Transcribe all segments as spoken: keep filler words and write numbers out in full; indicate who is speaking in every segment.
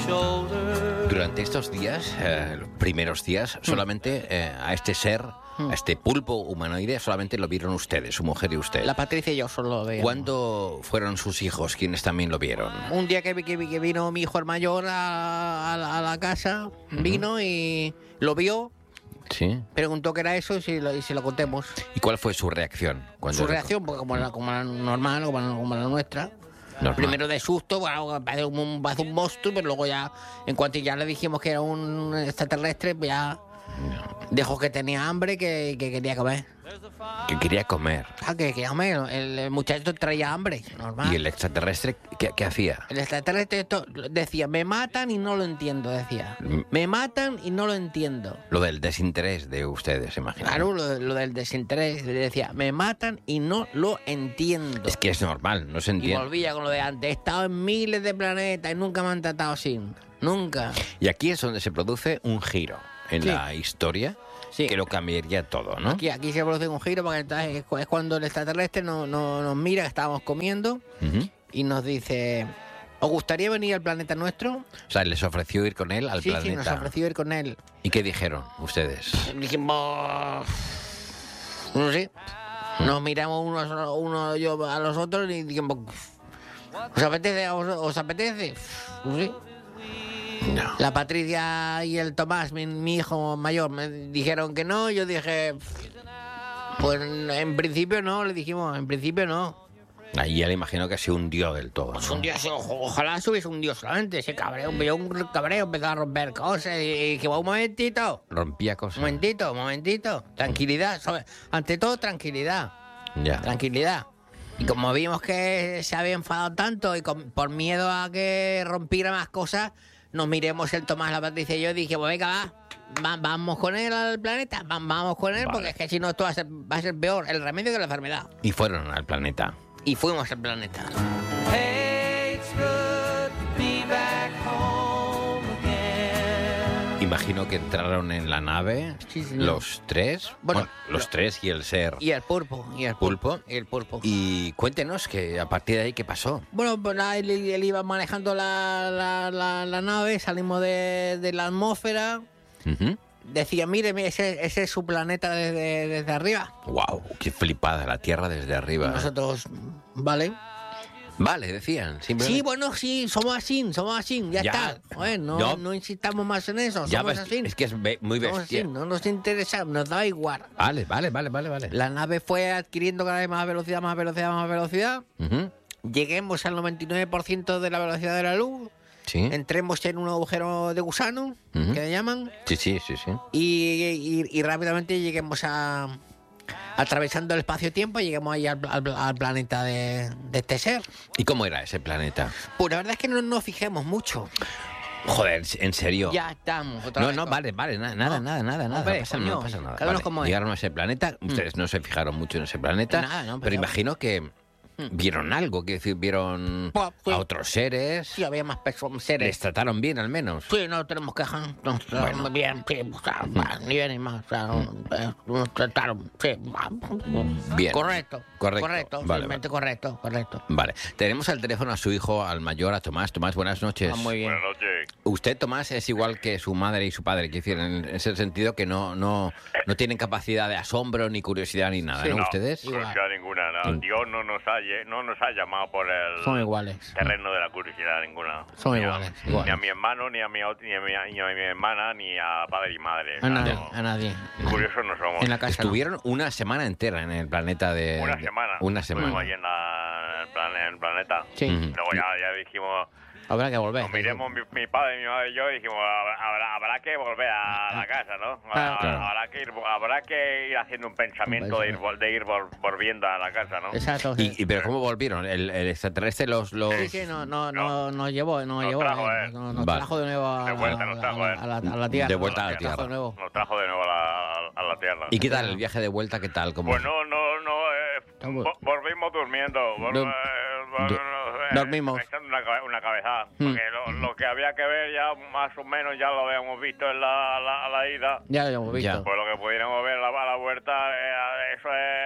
Speaker 1: Durante estos días, eh, los primeros días, solamente eh, a este ser, a este pulpo humanoide, solamente lo vieron ustedes, su mujer y usted.
Speaker 2: La Patricia y yo solo lo veíamos.
Speaker 1: ¿Cuándo fueron sus hijos quienes también lo vieron?
Speaker 2: Un día que, vi- que, vi- que vino mi hijo el mayor a, a la, a la casa, vino y lo vio,
Speaker 1: Sí.
Speaker 2: preguntó qué era eso y si lo, y se lo contemos.
Speaker 1: ¿Y cuál fue su reacción? Cuando
Speaker 2: Su
Speaker 1: le-
Speaker 2: reacción, porque como la, como la normal, como la, como la nuestra.
Speaker 1: Normal.
Speaker 2: Primero de susto, bueno, parece un, parece un monstruo, pero luego ya, en cuanto ya le dijimos que era un extraterrestre, pues ya dejó que tenía hambre, que, que quería comer.
Speaker 1: Que quería comer.
Speaker 2: Ah, que quería comer. El, el muchacho traía hambre, normal.
Speaker 1: ¿Y el extraterrestre qué, qué hacía?
Speaker 2: El extraterrestre esto, decía, me matan y no lo entiendo, decía. Me matan y no lo entiendo.
Speaker 1: Lo del desinterés de ustedes, imagino.
Speaker 2: Claro, lo, lo del desinterés. Decía, me matan y no lo entiendo.
Speaker 1: Es que es normal, no se
Speaker 2: Y
Speaker 1: entiende.
Speaker 2: volvía con lo de antes. He estado en miles de planetas y nunca me han tratado así. Nunca.
Speaker 1: Y aquí es donde se produce un giro en
Speaker 2: Sí.
Speaker 1: la historia
Speaker 2: Sí.
Speaker 1: que lo cambiaría todo, ¿no?
Speaker 2: Aquí, aquí se produce un giro porque entonces es cu- es cuando el extraterrestre no, no- nos mira, que estábamos comiendo,
Speaker 1: Ujú.
Speaker 2: y nos dice, ¿os gustaría venir al planeta nuestro?
Speaker 1: O sea, les ofreció ir con él al
Speaker 2: sí,
Speaker 1: planeta.
Speaker 2: sí, nos ofreció ir con él.
Speaker 1: ¿Y qué dijeron ustedes?
Speaker 2: Dijimos, no sé, nos miramos unos, uno yo a los otros y dijimos, ¿os apetece? ¿Os, os apetece? No sé.
Speaker 1: No.
Speaker 2: La Patricia y el Tomás, mi, mi hijo mayor, me dijeron que no. Yo dije, pues en principio no, le dijimos, en principio no.
Speaker 1: Ahí ya le imagino que se hundió del todo,
Speaker 2: Pues
Speaker 1: ¿no?
Speaker 2: un dios, o- ojalá subiese un dios solamente, ese cabreo, vio un cabreo, empezó a romper cosas y, y dije, un momentito,
Speaker 1: Rompía
Speaker 2: un
Speaker 1: cosas.
Speaker 2: momentito, un momentito, tranquilidad, sobre- ante todo tranquilidad,
Speaker 1: Ya.
Speaker 2: tranquilidad. Y como vimos que se había enfadado tanto y con- por miedo a que rompiera más cosas, nos miremos el Tomás, la Patricia y yo, y dije, pues venga, va, va- vamos con él al planeta, va- vamos con él,
Speaker 1: Vale.
Speaker 2: porque es que si no esto va a ser, va a ser peor, el remedio que la enfermedad.
Speaker 1: Y fueron al planeta.
Speaker 2: Y fuimos al planeta.
Speaker 1: Imagino que entraron en la nave
Speaker 2: Sí, señor.
Speaker 1: los tres.
Speaker 2: Bueno,
Speaker 1: Bueno, los
Speaker 2: lo-
Speaker 1: tres y el ser.
Speaker 2: Y el pulpo, y el
Speaker 1: Pulpo.
Speaker 2: Y el pulpo.
Speaker 1: Y cuéntenos que a partir de ahí, ¿qué pasó?
Speaker 2: Bueno, pues nada, él, él iba manejando la, la, la- la nave, salimos de, de la atmósfera,
Speaker 1: Ujú.
Speaker 2: decía, mire, mire, ese, ese es su planeta desde, desde arriba.
Speaker 1: Wow, qué flipada, la Tierra desde arriba.
Speaker 2: Nosotros, vale.
Speaker 1: Vale, decían. Simplemente...
Speaker 2: Sí, bueno, sí, somos así, somos así, ya,
Speaker 1: Ya.
Speaker 2: está. Bueno, no,
Speaker 1: No.
Speaker 2: no insistamos más en eso,
Speaker 1: Ya
Speaker 2: somos
Speaker 1: ves,
Speaker 2: así.
Speaker 1: es que es be- muy
Speaker 2: Somos
Speaker 1: bestia.
Speaker 2: así, no nos interesa, nos da igual.
Speaker 1: Vale, vale, vale, vale, vale.
Speaker 2: La nave fue adquiriendo cada vez más velocidad, más velocidad, más velocidad.
Speaker 1: Ujú.
Speaker 2: Lleguemos al noventa y nueve por ciento de la velocidad de la luz.
Speaker 1: Sí.
Speaker 2: Entremos en un agujero de gusano,
Speaker 1: Ujú.
Speaker 2: que le llaman,
Speaker 1: Sí, sí, sí, sí.
Speaker 2: y, y- y rápidamente lleguemos a... Atravesando el espacio-tiempo, lleguemos ahí al, al- al planeta de, de este ser.
Speaker 1: ¿Y cómo era ese planeta?
Speaker 2: Pues la verdad es que no nos fijemos mucho.
Speaker 1: Joder, en serio.
Speaker 2: Ya estamos. Otra
Speaker 1: No,
Speaker 2: vez
Speaker 1: no,
Speaker 2: con-
Speaker 1: vale, vale, na- nada,
Speaker 2: No.
Speaker 1: nada, nada, nada.
Speaker 2: Hombre,
Speaker 1: no pasa,
Speaker 2: coño,
Speaker 1: no pasa nada.
Speaker 2: cada uno
Speaker 1: Vale,
Speaker 2: como es.
Speaker 1: llegaron a ese planeta, ustedes no se fijaron mucho en ese planeta,
Speaker 2: Nada, no,
Speaker 1: pero
Speaker 2: pero-
Speaker 1: imagino que vieron algo, quiero decir, vieron
Speaker 2: Pues, sí.
Speaker 1: a otros seres,
Speaker 2: Sí, había más personas,
Speaker 1: les
Speaker 2: seres.
Speaker 1: trataron bien al menos.
Speaker 2: Sí, no tenemos quejas. Nos trataron
Speaker 1: Bueno.
Speaker 2: bien, sí, o sea, va, ni bien ni más. O sea, eh, nos trataron, sí. va,
Speaker 1: Bien.
Speaker 2: Correcto.
Speaker 1: Correcto.
Speaker 2: Correcto,
Speaker 1: Vale,
Speaker 2: simplemente correcto, correcto.
Speaker 1: Vale, tenemos al teléfono a su hijo, al mayor, a Tomás. Tomás, buenas noches.
Speaker 2: Ah, muy bien.
Speaker 3: Buenas noches.
Speaker 1: Usted, Tomás, es igual que su madre y su padre, quiero decir, en ese sentido que no, no, no tienen capacidad de asombro, ni curiosidad, ni nada,
Speaker 2: Sí.
Speaker 1: ¿no?
Speaker 3: No,
Speaker 1: ¿Ustedes?
Speaker 2: Igual.
Speaker 3: curiosidad ninguna. No.
Speaker 1: Mm.
Speaker 3: Dios no nos, ha, lle- no nos ha llamado por el
Speaker 2: Son iguales.
Speaker 3: terreno de la curiosidad ninguna.
Speaker 2: Son
Speaker 3: Ni a-
Speaker 2: iguales,
Speaker 3: Ni
Speaker 2: iguales.
Speaker 3: a mi hermano, ni a mi, ot- ni a mi, ni a mi hermana, ni a padre y madre.
Speaker 2: A nadie,
Speaker 3: No,
Speaker 2: a nadie.
Speaker 3: curiosos no somos.
Speaker 2: En la casa no.
Speaker 1: Estuvieron una semana entera en el planeta de...
Speaker 3: Una
Speaker 1: de-
Speaker 3: semana.
Speaker 1: Una
Speaker 3: Estuvimos
Speaker 1: semana.
Speaker 3: allí en, la- en el, plan- en el planeta.
Speaker 2: Sí,
Speaker 1: Ujú.
Speaker 3: Luego ya, ya dijimos,
Speaker 2: habrá que volver.
Speaker 3: nos miremos mi, mi padre, mi madre y yo, y dijimos, habrá, habrá, habrá que volver a la casa, ¿no? Habrá,
Speaker 2: Claro.
Speaker 3: habrá que ir, habrá que ir haciendo un pensamiento de ir, vol- de ir vol- volviendo a la casa, ¿no?
Speaker 2: Exacto. sí.
Speaker 1: ¿Y, y pero cómo volvieron? ¿El, el extraterrestre los...? los...
Speaker 2: Sí, sí, no, no, no, nos llevó, nos,
Speaker 3: Nos
Speaker 2: llevó,
Speaker 3: trajo,
Speaker 2: eh,
Speaker 3: eh.
Speaker 2: nos, nos
Speaker 1: Vale.
Speaker 2: trajo de nuevo a,
Speaker 3: De vuelta,
Speaker 2: a-
Speaker 3: nos trajo,
Speaker 2: a-
Speaker 3: eh.
Speaker 2: a la, a la tierra.
Speaker 1: De vuelta a la
Speaker 2: Nos trajo
Speaker 1: tierra.
Speaker 2: de nuevo.
Speaker 3: Nos trajo de nuevo a la, a la tierra.
Speaker 1: ¿Y qué tal el viaje de vuelta? ¿Qué tal? ¿Cómo?
Speaker 3: Pues no, no, no, eh,
Speaker 2: Estamos-
Speaker 3: vo- volvimos durmiendo. vol-
Speaker 2: Dor-
Speaker 3: eh, vol-
Speaker 1: do-
Speaker 3: eh,
Speaker 2: dormimos.
Speaker 3: Echando una, cabe- una cabezada.
Speaker 2: Hmm.
Speaker 3: Porque lo, lo que había que ver ya más o menos ya lo habíamos visto en la, la, la ida.
Speaker 2: Ya lo hemos visto.
Speaker 1: Ya.
Speaker 3: Pues lo que pudiéramos ver a la, a la vuelta, eh, eso es...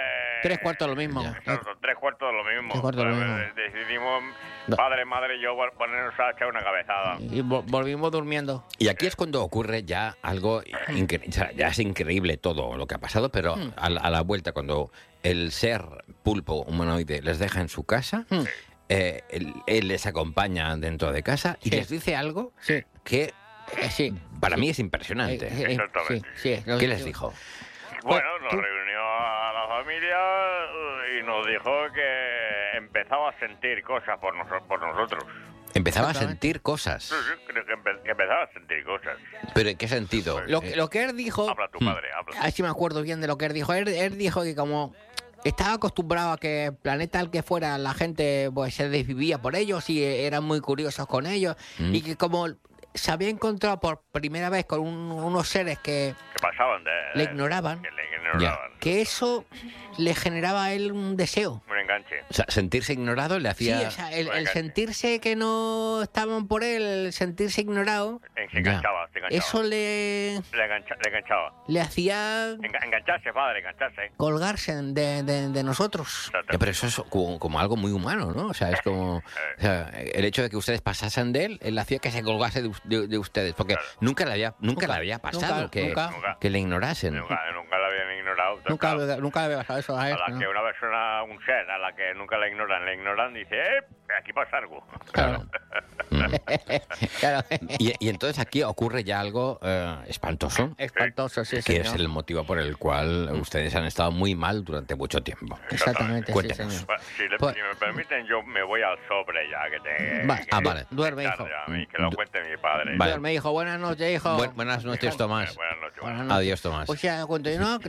Speaker 2: Tres cuartos lo mismo.
Speaker 1: Ya.
Speaker 3: Son tres cuartos de lo mismo.
Speaker 2: Tres cuartos de lo
Speaker 3: Pues,
Speaker 2: mismo.
Speaker 3: eh, Decidimos,
Speaker 2: No.
Speaker 3: padre, madre y yo, vol- ponernos a echar una cabezada.
Speaker 2: Y vo- volvimos durmiendo.
Speaker 1: Y aquí es cuando ocurre ya algo increíble. O sea, ya es increíble todo lo que ha pasado, pero
Speaker 2: Hmm.
Speaker 1: a, la- a la vuelta, cuando el ser pulpo humanoide les deja en su casa,
Speaker 2: Hmm.
Speaker 1: eh, él, él les acompaña dentro de casa y
Speaker 2: Sí.
Speaker 1: les dice algo
Speaker 2: Sí.
Speaker 1: que
Speaker 2: Eh, sí.
Speaker 1: para mí es impresionante.
Speaker 2: Eh, eh,
Speaker 3: Exactamente.
Speaker 2: sí, sí, lo-
Speaker 1: ¿Qué les dijo?
Speaker 3: Bueno, nos
Speaker 2: ¿tú?
Speaker 3: reunió a la familia eh, y nos dijo que empezaba a sentir cosas por, noso- por nosotros.
Speaker 1: Empezaba a
Speaker 2: Exactamente.
Speaker 1: sentir cosas.
Speaker 3: Sí, sí, creo que, empe- que empezaba a sentir cosas.
Speaker 1: ¿Pero en qué sentido?
Speaker 2: Lo,
Speaker 1: Eh,
Speaker 2: que- lo que él dijo,
Speaker 3: Habla tu
Speaker 1: Hmm.
Speaker 3: padre, habla.
Speaker 2: así me acuerdo bien de lo que él dijo. Él, él dijo que como estaba acostumbrado a que el planeta al que fuera la gente pues se desvivía por ellos y eran muy curiosos con ellos
Speaker 1: Mm.
Speaker 2: y que como se había encontrado por primera vez con un- unos seres que
Speaker 3: Que pasaban de...
Speaker 2: le ignoraban,
Speaker 3: Que le ignoraban.
Speaker 2: que eso le generaba a él un deseo.
Speaker 3: Un enganche.
Speaker 1: O sea, sentirse ignorado le
Speaker 2: Sí,
Speaker 1: hacía...
Speaker 2: o sea, el, el
Speaker 3: Venga.
Speaker 2: sentirse que no estaban por él, el sentirse ignorado,
Speaker 3: Eh, Se enganchaba, se enganchaba.
Speaker 2: eso le,
Speaker 3: Le, engancha- le enganchaba.
Speaker 2: le hacía
Speaker 3: Enga- engancharse, padre, engancharse.
Speaker 2: colgarse de, de- de nosotros.
Speaker 3: Exacto.
Speaker 1: Ya, pero eso es como, como algo muy humano, ¿no? O sea, es como... o sea, el hecho de que ustedes pasasen de él, él hacía que se colgase de, us- de- de ustedes, porque
Speaker 3: Claro.
Speaker 1: nunca le había, nunca,
Speaker 2: Nunca,
Speaker 1: le había pasado
Speaker 2: nunca,
Speaker 1: que,
Speaker 2: nunca.
Speaker 3: Nunca.
Speaker 1: que le ignorasen.
Speaker 3: Nunca, nunca la habían ignorado. Entonces,
Speaker 2: Nunca,
Speaker 3: claro,
Speaker 2: nunca le había pasado eso a él.
Speaker 3: a la
Speaker 2: ¿no?
Speaker 3: que una persona, un ser, a la que nunca la ignoran, le ignoran, dice, eh, aquí pasa algo.
Speaker 2: Claro. Claro.
Speaker 1: Y, y entonces aquí ocurre ya algo eh, espantoso,
Speaker 2: Espantoso, sí,
Speaker 1: que
Speaker 2: señor.
Speaker 1: es el motivo por el cual ustedes han estado muy mal durante mucho tiempo.
Speaker 2: Exactamente, sí,
Speaker 1: Cuéntenos.
Speaker 2: señor.
Speaker 3: Bueno, si, le-
Speaker 2: Pues-
Speaker 3: si me permiten, yo me voy al sobre ya, que te...
Speaker 2: Va,
Speaker 3: que-
Speaker 1: ah,
Speaker 3: que-
Speaker 1: vale.
Speaker 2: Duerme,
Speaker 3: tarde
Speaker 2: hijo.
Speaker 3: a mí, que lo cuente mi padre.
Speaker 1: Vale.
Speaker 2: Me dijo, buenas noches, hijo.
Speaker 1: Bu- buenas noches, Tomás.
Speaker 3: Buenas noches.
Speaker 2: Buenas noches.
Speaker 1: Adiós, Tomás.
Speaker 2: O sea, cuando yo no,